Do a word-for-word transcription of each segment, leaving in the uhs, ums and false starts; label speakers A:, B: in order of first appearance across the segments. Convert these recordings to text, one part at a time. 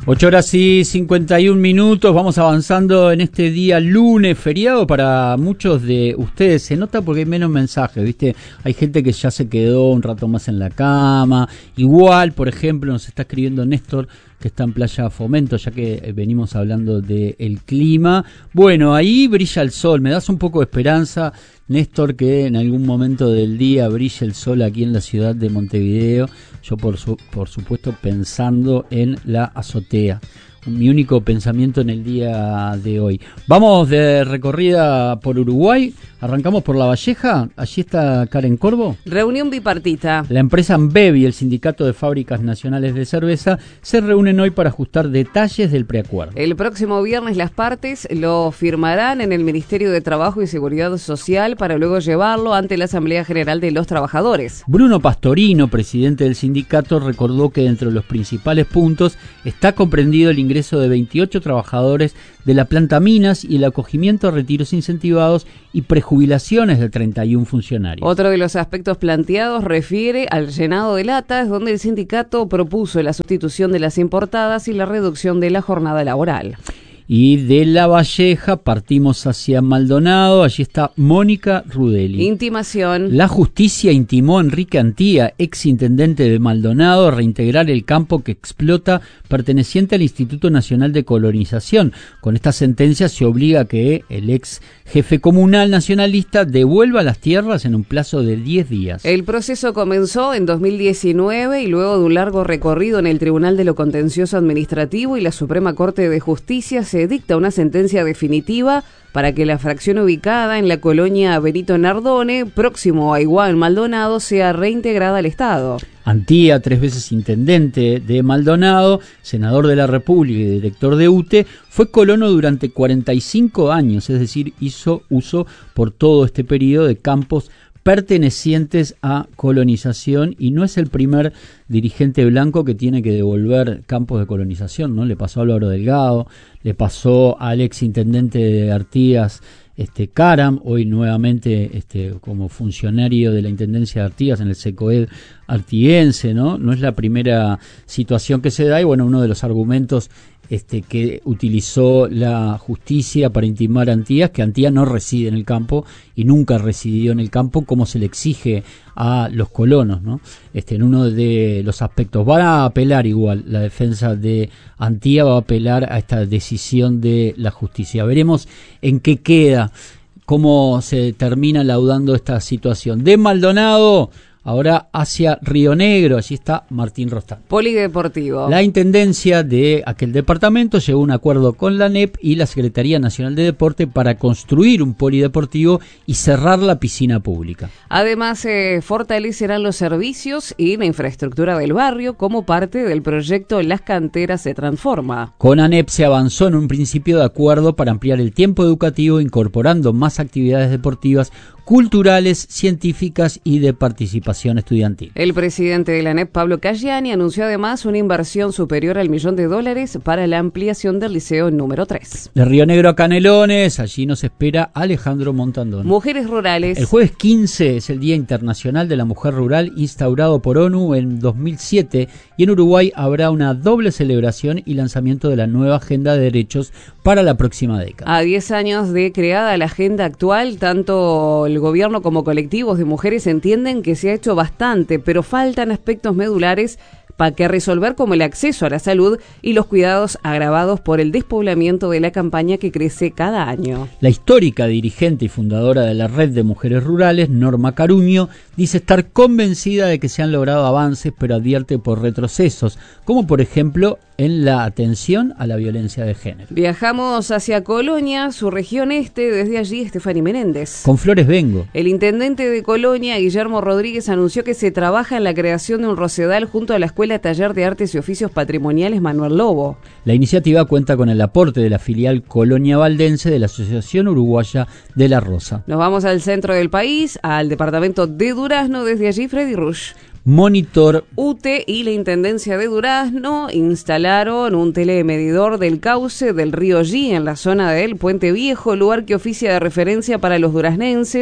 A: ocho horas y cincuenta y un minutos, vamos avanzando en este día lunes, feriado para muchos de ustedes. Se nota porque hay menos mensajes, ¿viste? Hay gente que ya se quedó un rato más en la cama. Igual, por ejemplo, nos está escribiendo Néstor, que está en Playa Fomento, ya que venimos hablando del clima. Bueno, ahí brilla el sol, me das un poco de esperanza, Néstor, que en algún momento del día brille el sol aquí en la ciudad de Montevideo. Yo por, su, por supuesto pensando en la azotea. Mi único pensamiento en el día de hoy. Vamos de recorrida por Uruguay. Arrancamos por La Valleja. Allí está Karen Corvo.
B: Reunión bipartita.
A: La empresa Ambev y el Sindicato de Fábricas Nacionales de Cerveza se reúnen hoy para ajustar detalles del preacuerdo.
B: El próximo viernes las partes lo firmarán en el Ministerio de Trabajo y Seguridad Social para luego llevarlo ante la Asamblea General de los Trabajadores.
A: Bruno Pastorino, presidente del sindicato, recordó que dentro de los principales puntos está comprendido el ingreso de veintiocho trabajadores de la planta Minas y el acogimiento a retiros incentivados y prejubilaciones de treinta y un funcionarios.
B: Otro de los aspectos planteados refiere al llenado de latas, donde el sindicato propuso la sustitución de las importadas y la reducción de la jornada laboral.
A: Y de La Valleja partimos hacia Maldonado. Allí está Mónica Rudelli.
B: Intimación.
A: La justicia intimó a Enrique Antía, ex intendente de Maldonado, a reintegrar el campo que explota perteneciente al Instituto Nacional de Colonización. Con esta sentencia se obliga a que el ex jefe comunal nacionalista devuelva las tierras en un plazo de diez días.
B: El proceso comenzó en dos mil diecinueve y luego de un largo recorrido en el Tribunal de lo Contencioso Administrativo y la Suprema Corte de Justicia se Se dicta una sentencia definitiva para que la fracción ubicada en la colonia Benito Nardone, próximo a Aiguá en Maldonado, sea reintegrada al Estado.
A: Antía, tres veces intendente de Maldonado, senador de la República y director de U T E, fue colono durante cuarenta y cinco años, es decir, hizo uso por todo este periodo de campos pertenecientes a colonización, y no es el primer dirigente blanco que tiene que devolver campos de colonización, ¿no? Le pasó a Álvaro Delgado, le pasó al ex intendente de Artigas, este Caram, hoy nuevamente este como funcionario de la intendencia de Artigas en el SECOED artiguense, ¿no? No es la primera situación que se da, y bueno, uno de los argumentos Este, que utilizó la justicia para intimar a Antía, que Antía no reside en el campo y nunca residió en el campo como se le exige a los colonos, ¿no? Este, en uno de los aspectos van a apelar, igual la defensa de Antía va a apelar a esta decisión de la justicia. Veremos en qué queda, cómo se termina laudando esta situación. De Maldonado ahora hacia Río Negro, allí está Martín Rostán.
B: Polideportivo.
A: La intendencia de aquel departamento llegó a un acuerdo con la A N E P y la Secretaría Nacional de Deporte para construir un polideportivo y cerrar la piscina pública.
B: Además, se eh, fortalecerán los servicios y la infraestructura del barrio como parte del proyecto Las Canteras se Transforma.
A: Con A N E P se avanzó en un principio de acuerdo para ampliar el tiempo educativo, incorporando más actividades deportivas, culturales, científicas y de participación estudiantil.
B: El presidente de la A N E P, Pablo Caggiani, anunció además una inversión superior al millón de dólares para la ampliación del liceo número tres.
A: De Río Negro a Canelones, allí nos espera Alejandro Montandón.
B: Mujeres rurales.
A: El jueves quince es el Día Internacional de la Mujer Rural, instaurado por ONU en dos mil siete, y en Uruguay habrá una doble celebración y lanzamiento de la nueva Agenda de Derechos para la próxima década.
B: A diez años de creada la agenda actual, tanto el gobierno como colectivos de mujeres entienden que se ha hecho bastante, pero faltan aspectos medulares para que resolver, como el acceso a la salud y los cuidados agravados por el despoblamiento de la campaña que crece cada año.
A: La histórica dirigente y fundadora de la Red de Mujeres Rurales, Norma Caruño, dice estar convencida de que se han logrado avances, pero advierte por retrocesos, como por ejemplo en la atención a la violencia de género.
B: Viajamos hacia Colonia, su región este, desde allí Estefany Menéndez.
A: Con Flores vengo.
B: El intendente de Colonia, Guillermo Rodríguez, anunció que se trabaja en la creación de un rosedal junto a la Escuela Taller de Artes y Oficios Patrimoniales Manuel Lobo.
A: La iniciativa cuenta con el aporte de la filial Colonia Valdense de la Asociación Uruguaya de la Rosa.
B: Nos vamos al centro del país, al departamento de Durazno, desde allí Freddy Rush.
A: Monitor.
B: U T E y la Intendencia de Durazno instalaron un telemedidor del cauce del río G en la zona del Puente Viejo, lugar que oficia de referencia para los duraznenses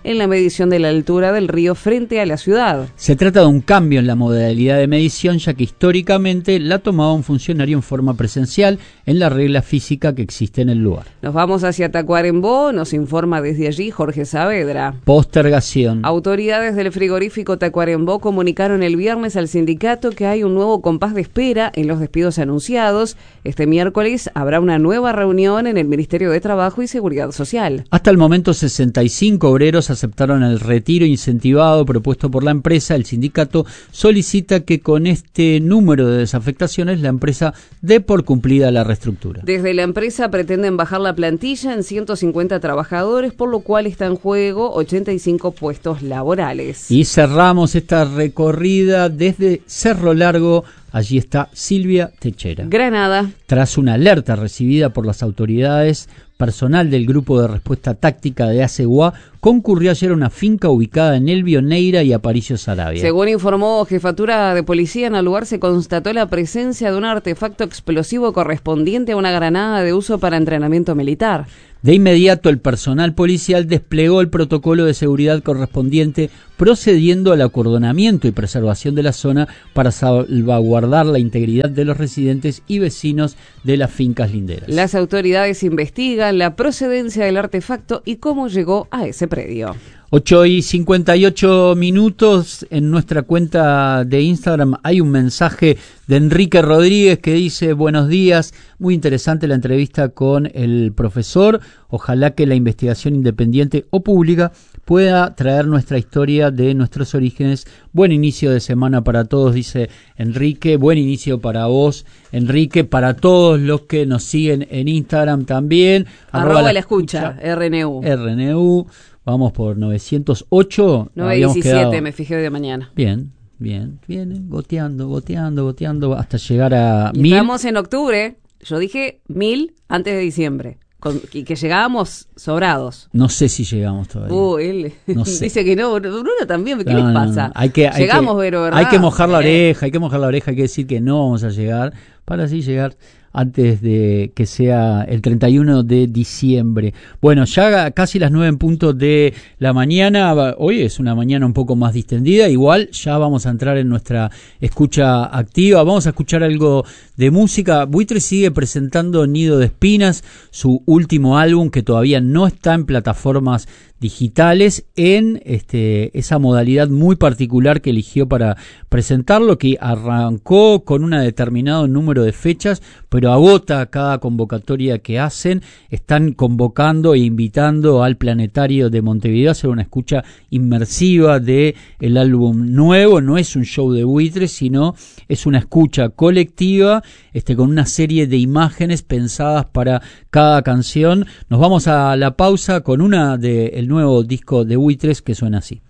B: en la medición de la altura del río frente a la ciudad.
A: Se trata de un cambio en la modalidad de medición, ya que históricamente la tomaba un funcionario en forma presencial en la regla física que existe en el lugar.
B: Nos vamos hacia Tacuarembó, nos informa desde allí Jorge Saavedra.
A: Postergación.
B: Autoridades del frigorífico Tacuarembó comunicaron el viernes al sindicato que hay un nuevo compás de espera en los despidos anunciados. Este miércoles habrá una nueva reunión en el Ministerio de Trabajo y Seguridad Social.
A: Hasta el momento sesenta y cinco obreros aceptaron el retiro incentivado propuesto por la empresa. El sindicato solicita que con este número de desafectaciones la empresa dé por cumplida la reestructura.
B: Desde la empresa pretenden bajar la plantilla en ciento cincuenta trabajadores, por lo cual está en juego ochenta y cinco puestos laborales.
A: Y cerramos esta recorrida desde Cerro Largo. Allí está Silvia Techera.
B: Granada.
A: Tras una alerta recibida por las autoridades, personal del Grupo de Respuesta Táctica de ACEGUA concurrió ayer a una finca ubicada en Elvio Neira y Aparicio Saravia.
B: Según informó Jefatura de Policía, en el lugar se constató la presencia de un artefacto explosivo correspondiente a una granada de uso para entrenamiento militar.
A: De inmediato, el personal policial desplegó el protocolo de seguridad correspondiente, procediendo al acordonamiento y preservación de la zona para salvaguardar la integridad de los residentes y vecinos de las fincas linderas.
B: Las autoridades investigan la procedencia del artefacto y cómo llegó a ese predio.
A: ocho y cincuenta y ocho minutos. En nuestra cuenta de Instagram hay un mensaje de Enrique Rodríguez que dice: buenos días, muy interesante la entrevista con el profesor, ojalá que la investigación independiente o pública pueda traer nuestra historia de nuestros orígenes. Buen inicio de semana para todos, dice Enrique. Buen inicio para vos, Enrique, para todos los que nos siguen en Instagram también.
B: Arroba, Arroba la escucha, escucha, R N U.
A: R N U. Vamos por novecientos ocho.
B: novecientos diecisiete, me fijé hoy de mañana.
A: Bien, bien, viene goteando, goteando, goteando hasta llegar a
B: y
A: mil.
B: Estamos en octubre, yo dije mil antes de diciembre. Con, y que llegábamos sobrados.
A: No sé si llegamos todavía.
B: Uy, él no sé. Dice que no, Bruno también, ¿qué
A: no,
B: les
A: no,
B: pasa?
A: No, hay que, hay
B: llegamos,
A: que,
B: pero ¿verdad?
A: Hay que mojar la
B: eh.
A: oreja, hay que mojar la oreja, hay que decir que no vamos a llegar, para así llegar antes de que sea el treinta y uno de diciembre. Bueno, ya casi las nueve en punto de la mañana. Hoy es una mañana un poco más distendida. Igual ya vamos a entrar en nuestra escucha activa. Vamos a escuchar algo de música. Buitre sigue presentando Nido de Espinas, su último álbum que todavía no está en plataformas digitales, en este esa modalidad muy particular que eligió para presentarlo, que arrancó con un determinado número de fechas, pero agota cada convocatoria que hacen. Están convocando e invitando al Planetario de Montevideo a hacer una escucha inmersiva de el álbum nuevo. No es un show de Buitre, sino es una escucha colectiva, este con una serie de imágenes pensadas para cada canción. Nos vamos a la pausa con una de el nuevo disco de Buitres que suena así.